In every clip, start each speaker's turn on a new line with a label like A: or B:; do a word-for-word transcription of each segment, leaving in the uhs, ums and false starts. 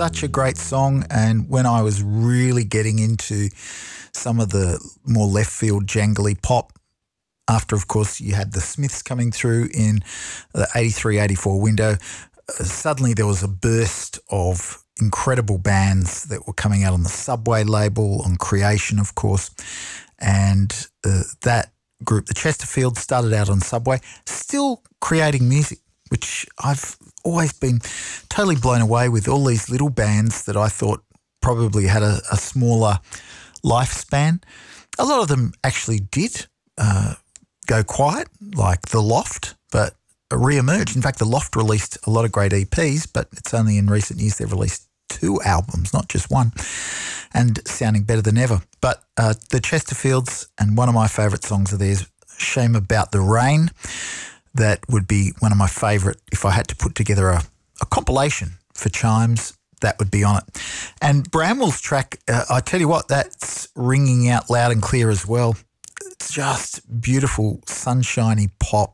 A: such a great song, and when I was really getting into some of the more left field jangly pop, after, of course, you had the Smiths coming through in the eighty-three eighty-four window, uh, suddenly there was a burst of incredible bands that were coming out on the Subway label, on Creation, of course, and uh, that group, the Chesterfields, started out on Subway, still creating music, which I've always been totally blown away with. All these little bands that I thought probably had a, a smaller lifespan. A lot of them actually did uh, go quiet, like The Loft, but re-emerged. In fact, The Loft released a lot of great E Ps, but it's only in recent years they've released two albums, not just one, and sounding better than ever. But uh, the Chesterfields, and one of my favourite songs of theirs, Shame About the Rain, that would be one of my favourite. If I had to put together a, a compilation for Chimes, that would be on it. And Bramwell's track, uh, I tell you what, that's ringing out loud and clear as well. It's just beautiful, sunshiny pop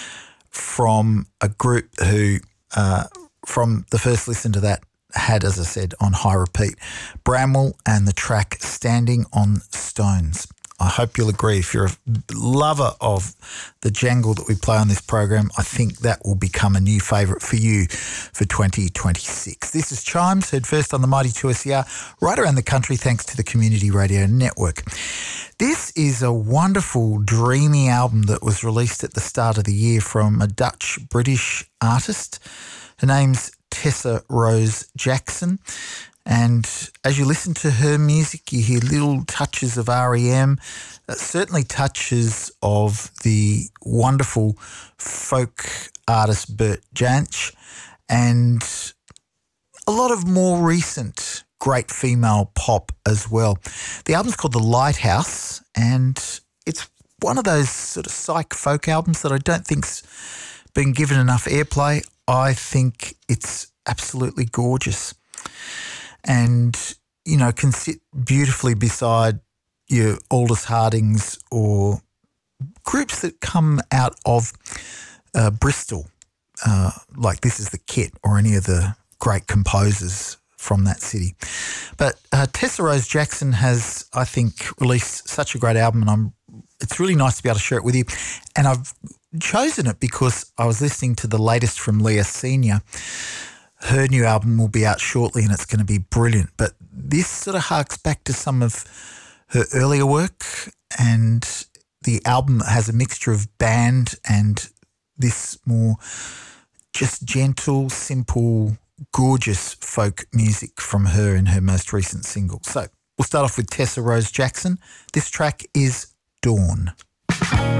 A: from a group who, uh, from the first listen to that, had, as I said, on high repeat, Bramwell and the track Standing on Stones. I hope you'll agree. If you're a lover of the jangle that we play on this program, I think that will become a new favourite for you for twenty twenty-six. This is Chimes, heard first on the Mighty two S E R, right around the country thanks to the Community Radio Network. This is a wonderful, dreamy album that was released at the start of the year from a Dutch-British artist. Her name's Tessa Rose Jackson. And as you listen to her music, you hear little touches of R E M, uh, certainly touches of the wonderful folk artist Bert Jansch, and a lot of more recent great female pop as well. The album's called The Lighthouse, and it's one of those sort of psych folk albums that I don't think's been given enough airplay. I think it's absolutely gorgeous. And, you know, can sit beautifully beside your Aldous Hardings or groups that come out of uh, Bristol, uh, like This Is the Kit or any of the great composers from that city. But uh, Tessa Rose Jackson has, I think, released such a great album, and I'm, it's really nice to be able to share it with you. And I've chosen it because I was listening to the latest from Leah Senior. Her new album will be out shortly and it's going to be brilliant. But this sort of harks back to some of her earlier work, and the album has a mixture of band and this more just gentle, simple, gorgeous folk music from her in her most recent single. So we'll start off with Tessa Rose Jackson. This track is Dawn.